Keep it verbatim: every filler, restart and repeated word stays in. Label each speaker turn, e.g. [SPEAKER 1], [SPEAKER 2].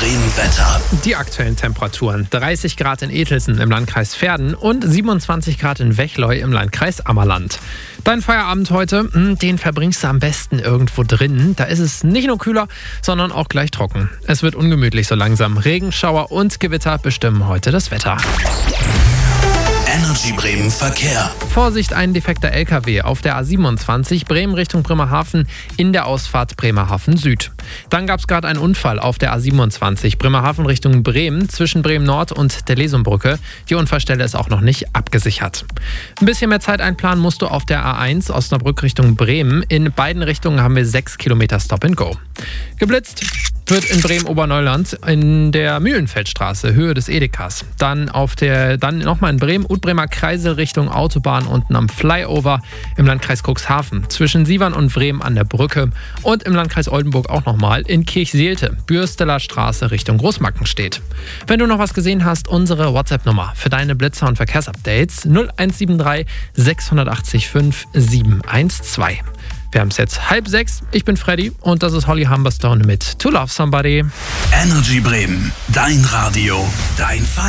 [SPEAKER 1] Bremen Wetter.
[SPEAKER 2] Die aktuellen Temperaturen: dreißig Grad in Ethelsen im Landkreis Verden und siebenundzwanzig Grad in Wechleu im Landkreis Ammerland. Dein Feierabend heute, den verbringst du am besten irgendwo drin. Da ist es nicht nur kühler, sondern auch gleich trocken. Es wird ungemütlich so langsam. Regenschauer und Gewitter bestimmen heute das Wetter.
[SPEAKER 1] Energy Bremen Verkehr.
[SPEAKER 2] Vorsicht, ein defekter L K W auf der A siebenundzwanzig Bremen Richtung Bremerhaven in der Ausfahrt Bremerhaven Süd. Dann gab es gerade einen Unfall auf der A siebenundzwanzig Bremerhaven Richtung Bremen zwischen Bremen Nord und der Lesumbrücke. Die Unfallstelle ist auch noch nicht abgesichert. Ein bisschen mehr Zeit einplanen musst du auf der A eins Osnabrück Richtung Bremen. In beiden Richtungen haben wir sechs Kilometer Stop and Go. Geblitzt wird in Bremen-Oberneuland in der Mühlenfeldstraße, Höhe des Edekas. Dann auf der, dann nochmal in Bremen, Utbremer Kreisel Richtung Autobahn unten am Flyover im Landkreis Cuxhaven. Zwischen Sievern und Bremen an der Brücke und im Landkreis Oldenburg auch nochmal in Kirchseelte, Bürsteler Straße Richtung Großmarkenstedt. Wenn du noch was gesehen hast, unsere WhatsApp-Nummer für deine Blitzer- und Verkehrsupdates null eins sieben drei sechs acht fünf sieben eins zwei. Wir haben es jetzt halb sechs. Ich bin Freddy und das ist Holly Humberstone mit To Love Somebody.
[SPEAKER 1] Energy Bremen, dein Radio, dein Fall.